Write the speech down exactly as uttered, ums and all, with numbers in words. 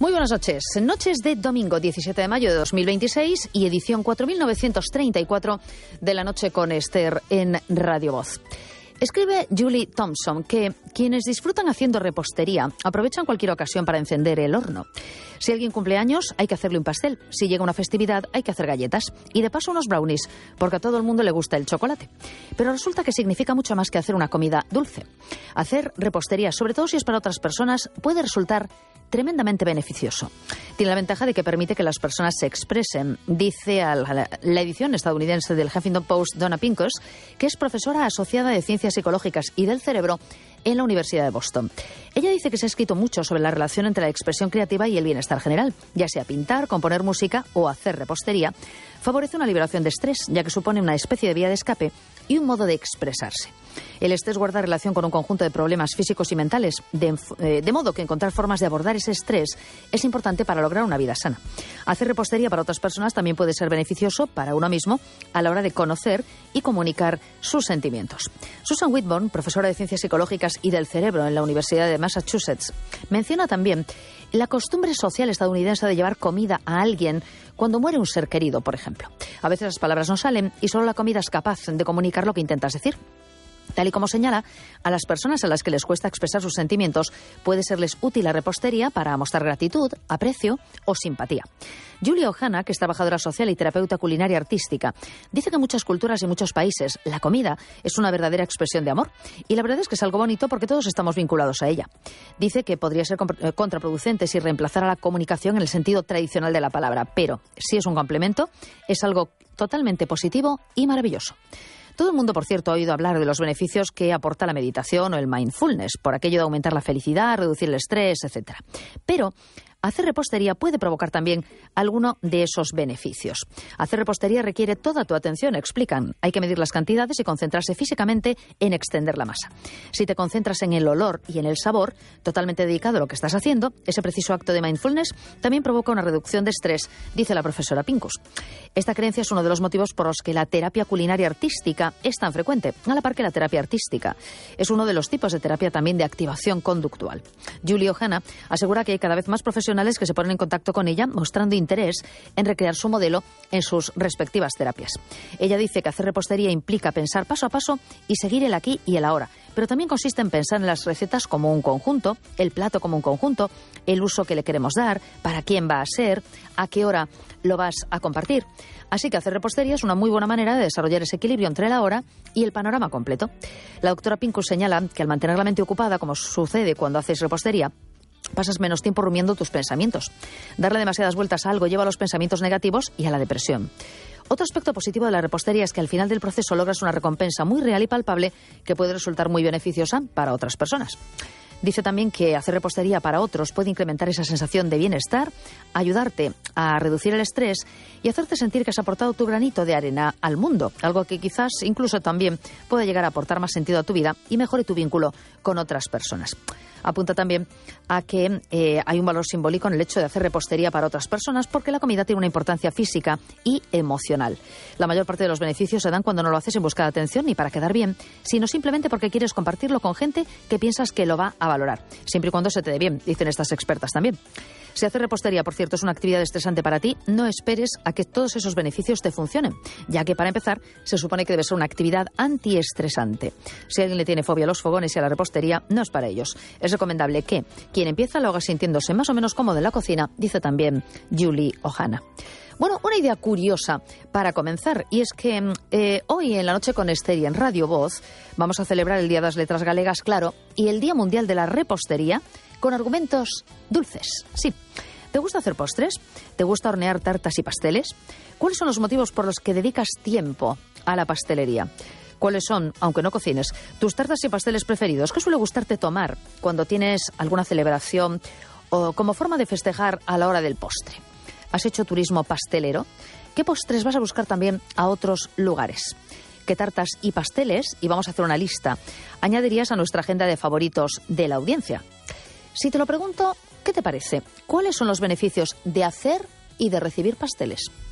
Muy buenas noches. Noches de domingo diecisiete de mayo de dos mil veintiséis y edición cuatro mil novecientos treinta y cuatro de la noche con Esther en Radio Voz. Escribe Julie Thompson que quienes disfrutan haciendo repostería aprovechan cualquier ocasión para encender el horno. Si alguien cumple años, hay que hacerle un pastel. Si llega una festividad, hay que hacer galletas. Y de paso unos brownies, porque a todo el mundo le gusta el chocolate. Pero resulta que significa mucho más que hacer una comida dulce. Hacer repostería, sobre todo si es para otras personas, puede resultar tremendamente beneficioso. Tiene la ventaja de que permite que las personas se expresen. Dice a la, la edición estadounidense del Huffington Post Donna Pincus, que es profesora asociada de Ciencias Psicológicas y del Cerebro en la Universidad de Boston. Ella dice que se ha escrito mucho sobre la relación entre la expresión creativa y el bienestar general, ya sea pintar, componer música o hacer repostería. Favorece una liberación de estrés, ya que supone una especie de vía de escape y un modo de expresarse. El estrés guarda relación con un conjunto de problemas físicos y mentales, de, eh, de modo que encontrar formas de abordar ese estrés es importante para lograr una vida sana. Hacer repostería para otras personas también puede ser beneficioso para uno mismo a la hora de conocer y comunicar sus sentimientos. Susan Whitburn, profesora de Ciencias Psicológicas y del Cerebro en la Universidad de Massachusetts, menciona también la costumbre social estadounidense de llevar comida a alguien cuando muere un ser querido, por ejemplo. A veces las palabras no salen y solo la comida es capaz de comunicar lo que intentas decir. Tal y como señala, a las personas a las que les cuesta expresar sus sentimientos puede serles útil la repostería para mostrar gratitud, aprecio o simpatía. Julie Ohana, que es trabajadora social y terapeuta culinaria artística, dice que en muchas culturas y muchos países la comida es una verdadera expresión de amor. Y la verdad es que es algo bonito porque todos estamos vinculados a ella. Dice que podría ser contraproducente si reemplazara la comunicación en el sentido tradicional de la palabra, pero si es un complemento, es algo totalmente positivo y maravilloso. Todo el mundo, por cierto, ha oído hablar de los beneficios que aporta la meditación o el mindfulness, por aquello de aumentar la felicidad, reducir el estrés, etcétera. Pero hacer repostería puede provocar también alguno de esos beneficios. Hacer repostería requiere toda tu atención, explican. Hay que medir las cantidades y concentrarse físicamente en extender la masa. Si te concentras en el olor y en el sabor, totalmente dedicado a lo que estás haciendo, ese preciso acto de mindfulness también provoca una reducción de estrés, dice la profesora Pincus. Esta creencia es uno de los motivos por los que la terapia culinaria artística es tan frecuente, a la par que la terapia artística. Es uno de los tipos de terapia también de activación conductual. Julie Ohana asegura que hay cada vez más profesionales que se ponen en contacto con ella mostrando interés en recrear su modelo en sus respectivas terapias. Ella dice que hacer repostería implica pensar paso a paso y seguir el aquí y el ahora, pero también consiste en pensar en las recetas como un conjunto, el plato como un conjunto, el uso que le queremos dar, para quién va a ser, a qué hora lo vas a compartir. Así que hacer repostería es una muy buena manera de desarrollar ese equilibrio entre la hora y el panorama completo. La doctora Pincus señala que al mantener la mente ocupada, como sucede cuando haces repostería, pasas menos tiempo rumiando tus pensamientos. Darle demasiadas vueltas a algo lleva a los pensamientos negativos y a la depresión. Otro aspecto positivo de la repostería es que al final del proceso logras una recompensa muy real y palpable que puede resultar muy beneficiosa para otras personas. Dice también que hacer repostería para otros puede incrementar esa sensación de bienestar, ayudarte a reducir el estrés y hacerte sentir que has aportado tu granito de arena al mundo, algo que quizás incluso también pueda llegar a aportar más sentido a tu vida y mejore tu vínculo con otras personas. Apunta también a que eh, hay un valor simbólico en el hecho de hacer repostería para otras personas porque la comida tiene una importancia física y emocional. La mayor parte de los beneficios se dan cuando no lo haces en busca de atención ni para quedar bien, sino simplemente porque quieres compartirlo con gente que piensas que lo va a valorar, siempre y cuando se te dé bien, dicen estas expertas también. Si hacer repostería, por cierto, es una actividad estresante para ti, no esperes a que todos esos beneficios te funcionen, ya que para empezar se supone que debe ser una actividad antiestresante. Si alguien le tiene fobia a los fogones y a la repostería, no es para ellos. Es recomendable que quien empieza lo haga sintiéndose más o menos cómodo en la cocina, dice también Julie Ohana. Bueno, una idea curiosa para comenzar, y es que eh, hoy en la noche con Esther y en Radio Voz vamos a celebrar el Día de las Letras Galegas, claro, y el Día Mundial de la Repostería con argumentos dulces. Sí. ¿Te gusta hacer postres? ¿Te gusta hornear tartas y pasteles? ¿Cuáles son los motivos por los que dedicas tiempo a la pastelería? ¿Cuáles son, aunque no cocines, tus tartas y pasteles preferidos? ¿Qué suele gustarte tomar cuando tienes alguna celebración o como forma de festejar a la hora del postre? ¿Has hecho turismo pastelero? ¿Qué postres vas a buscar también a otros lugares? ¿Qué tartas y pasteles, y vamos a hacer una lista, añadirías a nuestra agenda de favoritos de la audiencia? Si te lo pregunto, ¿qué te parece? ¿Cuáles son los beneficios de hacer y de recibir pasteles?